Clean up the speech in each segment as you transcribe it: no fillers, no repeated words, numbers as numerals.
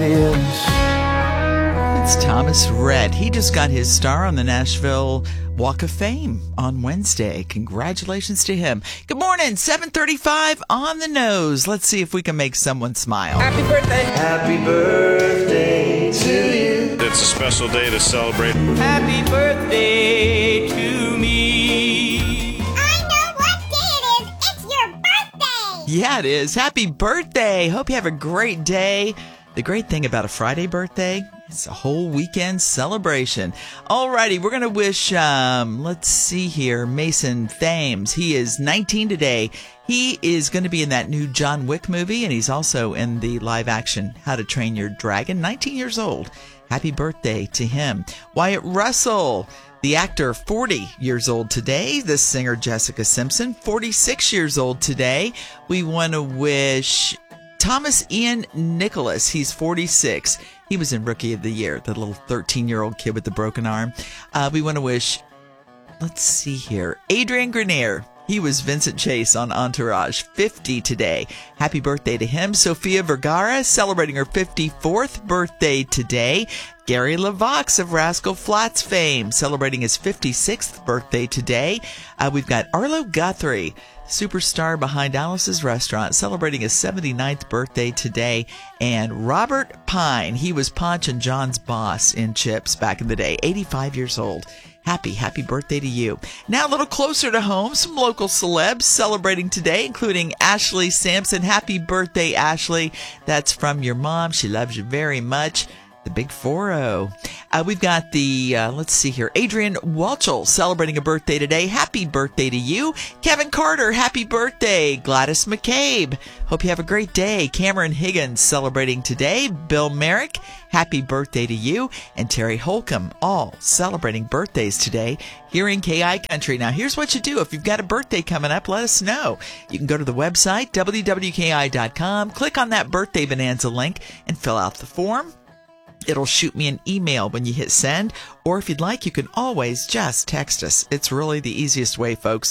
It's Thomas Rhett. He just got his star on the Nashville Walk of Fame on Wednesday. Congratulations to him. Good morning, 7:35 on the nose. Let's see if we can make someone smile. Happy birthday. Happy birthday to you. It's a special day to celebrate. Happy birthday to me. I know what day it is. It's your birthday. Yeah, it is. Happy birthday. Hope you have a great day. The great thing about a Friday birthday, it's a whole weekend celebration. Alrighty, we're going to wish, let's see here, Mason Thames. He is 19 today. He is going to be in that new John Wick movie, and he's also in the live action How to Train Your Dragon. 19 years old. Happy birthday to him. Wyatt Russell, the actor, 40 years old today. The singer Jessica Simpson, 46 years old today. We want to wish Thomas Ian Nicholas, he's 46. He was in Rookie of the Year, the little 13-year-old kid with the broken arm. We want to wish, let's see here, Adrian Grenier. He was Vincent Chase on Entourage, 50 today. Happy birthday to him. Sofia Vergara, celebrating her 54th birthday today. Gary LaVox of Rascal Flatts fame, celebrating his 56th birthday today. We've got Arlo Guthrie, superstar behind Alice's Restaurant, celebrating his 79th birthday today. And Robert Pine, he was Ponch and John's boss in Chips back in the day, 85 years old. Happy birthday to you. Now a little closer to home, some local celebs celebrating today, including Ashley Sampson. Happy birthday, Ashley. That's from your mom. She loves you very much. The big 4-0. We've got the, let's see here, Adrian Walchel celebrating a birthday today. Happy birthday to you. Kevin Carter, happy birthday. Gladys McCabe, hope you have a great day. Cameron Higgins celebrating today. Bill Merrick, happy birthday to you. And Terry Holcomb, all celebrating birthdays today here in KI Country. Now, here's what you do. If you've got a birthday coming up, let us know. You can go to the website, wwki.com, click on that Birthday Bonanza link, and fill out the form. It'll shoot me an email when you hit send, or if you'd like, you can always just text us. It's really the easiest way, folks.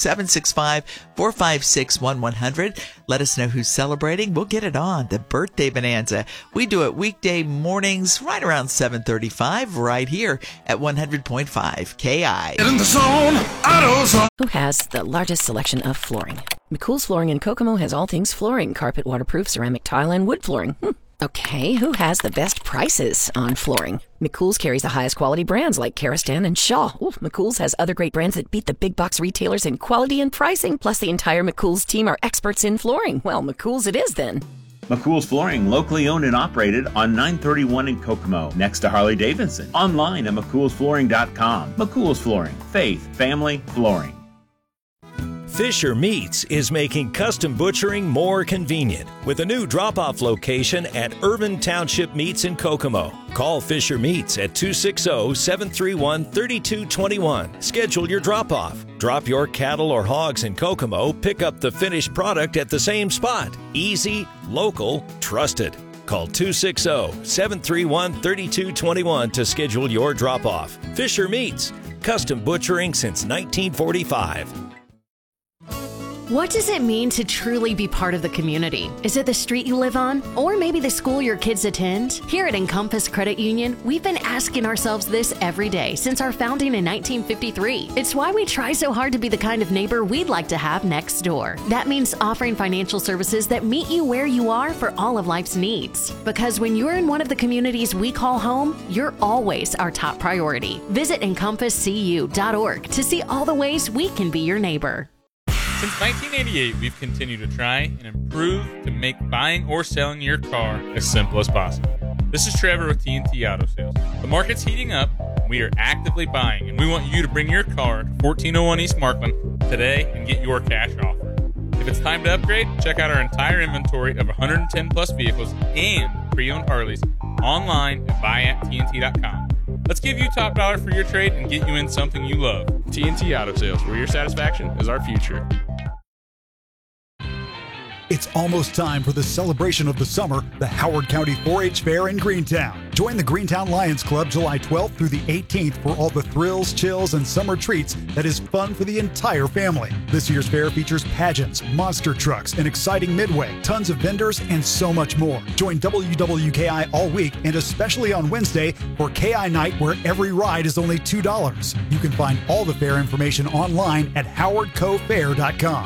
765-456-1100. Let us know who's celebrating. We'll get it on. The Birthday Bonanza. We do it weekday mornings right around 7:35 right here at 100.5 KI. Get in the zone, AutoZone. Who has the largest selection of flooring? McCool's Flooring in Kokomo has all things flooring, carpet, waterproof, ceramic tile, and wood flooring. Okay, who has the best prices on flooring? McCool's carries the highest quality brands like Karastan and Shaw. Ooh, McCool's has other great brands that beat the big box retailers in quality and pricing. Plus, the entire McCool's team are experts in flooring. Well, McCool's it is then. McCool's Flooring, locally owned and operated on 931 in Kokomo, next to Harley-Davidson. Online at McCoolsFlooring.com. McCool's Flooring, faith, family, flooring. Fisher Meats is making custom butchering more convenient with a new drop-off location at Irvin Township Meats in Kokomo. Call Fisher Meats at 260-731-3221. Schedule your drop-off. Drop your cattle or hogs in Kokomo, pick up the finished product at the same spot. Easy, local, trusted. Call 260-731-3221 to schedule your drop-off. Fisher Meats, custom butchering since 1945. What does it mean to truly be part of the community? Is it the street you live on? Or maybe the school your kids attend? Here at Encompass Credit Union, we've been asking ourselves this every day since our founding in 1953. It's why we try so hard to be the kind of neighbor we'd like to have next door. That means offering financial services that meet you where you are for all of life's needs. Because when you're in one of the communities we call home, you're always our top priority. Visit EncompassCU.org to see all the ways we can be your neighbor. Since 1988, we've continued to try and improve to make buying or selling your car as simple as possible. This is Trevor with TNT Auto Sales. The market's heating up. We are actively buying, and we want you to bring your car to 1401 East Markland today and get your cash offer. If it's time to upgrade, check out our entire inventory of 110 plus vehicles and pre-owned Harleys online at buyatTNT.com. Let's give you top dollar for your trade and get you in something you love. TNT Auto Sales, where your satisfaction is our future. It's almost time for the celebration of the summer, the Howard County 4-H Fair in Greentown. Join the Greentown Lions Club July 12th through the 18th for all the thrills, chills, and summer treats that is fun for the entire family. This year's fair features pageants, monster trucks, an exciting midway, tons of vendors, and so much more. Join WWKI all week and especially on Wednesday for KI Night, where every ride is only $2. You can find all the fair information online at howardcofair.com.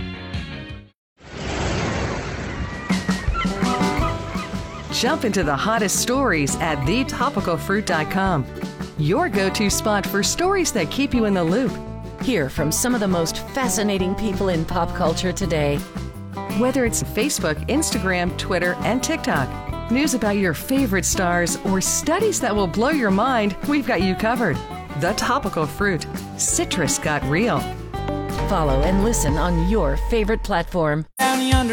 Jump into the hottest stories at thetopicalfruit.com. Your go-to spot for stories that keep you in the loop. Hear from some of the most fascinating people in pop culture today. Whether it's Facebook, Instagram, Twitter, and TikTok, news about your favorite stars, or studies that will blow your mind, we've got you covered. The Topical Fruit. Citrus got real. Follow and listen on your favorite platform. Down yonder